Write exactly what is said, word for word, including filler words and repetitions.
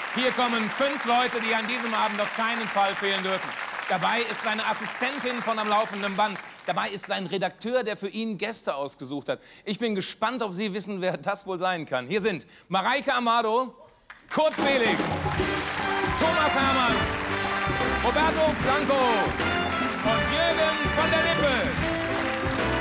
Hier kommen fünf Leute, die an diesem Abend auf keinen Fall fehlen dürfen. Dabei ist seine Assistentin von am laufenden Band. Dabei ist sein Redakteur, der für ihn Gäste ausgesucht hat. Ich bin gespannt, ob Sie wissen, wer das wohl sein kann. Hier sind Mareike Amado, Kurt Felix, Thomas Hermanns, Roberto Blanco und Jürgen von der Lippe.